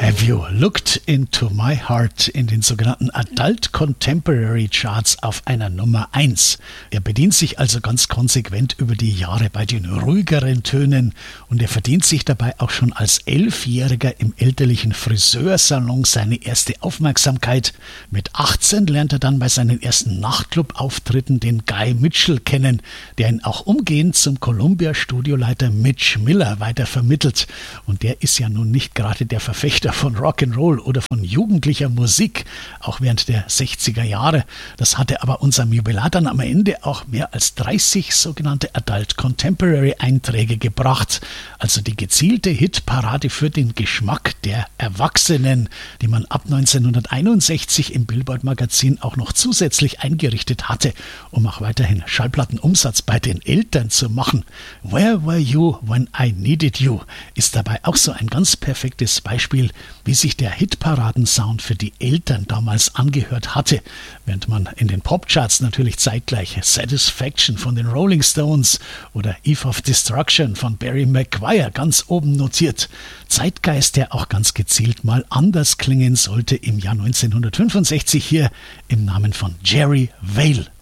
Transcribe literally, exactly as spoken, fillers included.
Have You Looked Into My Heart in den sogenannten Adult Contemporary Charts auf einer Nummer eins. Er bedient sich also ganz konsequent über die Jahre bei den ruhigeren Tönen und er verdient sich dabei auch schon als Elfjähriger im elterlichen Friseursalon seine erste Aufmerksamkeit. Mit achtzehn lernt er dann bei seinen ersten Nachtclub-Auftritten den Guy Mitchell kennen, der ihn auch umgehend zum Columbia-Studioleiter Mitch Miller weiter vermittelt. Und der ist ja nun nicht gerade der Verfechter von Rock'n'Roll oder von jugendlicher Musik, auch während der sechziger Jahre. Das hatte aber unserem Jubilar dann am Ende auch mehr als dreißig sogenannte Adult Contemporary Einträge gebracht. Also die gezielte Hitparade für den Geschmack der Erwachsenen, die man ab neunzehnhunderteinundsechzig im Billboard-Magazin auch noch zusätzlich eingerichtet hatte, um auch weiterhin Schallplattenumsatz bei den Eltern zu machen. Where Were You When I Needed You ist dabei auch so ein ganz perfektes Beispiel, wie sich der Hitparadensound für die Eltern damals angehört hatte, während man in den Popcharts natürlich zeitgleich Satisfaction von den Rolling Stones oder Eve of Destruction von Barry McGuire ganz oben notiert. Zeitgeist, der auch ganz gezielt mal anders klingen sollte, im Jahr neunzehnhundertfünfundsechzig hier im Namen von Jerry Vale.